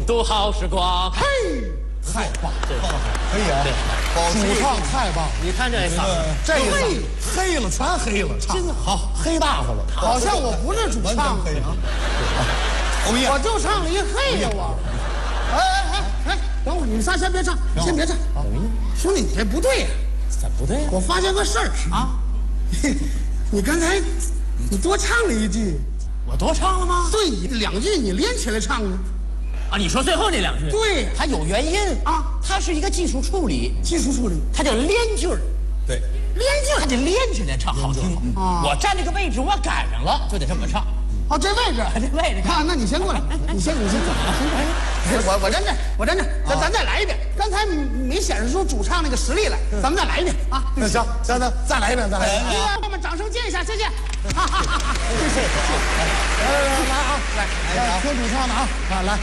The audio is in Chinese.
度好时光。 嘿，太棒，可以啊！主唱太棒了， 你看这嗓子， 这个黑了，全黑了，唱真好， 黑大发了， 好像我不是主唱黑啊！ 我就唱了一嘿呀我。哎，等会儿你们仨先别唱，先别唱。兄弟，你这不对呀！ 怎么不对呀？ 我发现个事儿啊，你刚才你多唱了一句， 我多唱了吗？ 对，2句你连起来唱呢。 啊，你说最后那2句， 对， 它有原因啊， 它是一个技术处理， 技术处理， 它叫连句儿。 对， 连句儿还得连起来唱，好听。我站这个位置，我赶上了，就得这么唱。 哦，这位置， 这位置， 啊，那你先过来，你先走。我站这，咱再来一遍。刚才没显示出主唱那个实力来，咱们再来一遍啊！ 那行，再来一遍， 我们掌声接一下，谢谢。 谢谢，来啊，来，听主唱的啊，来。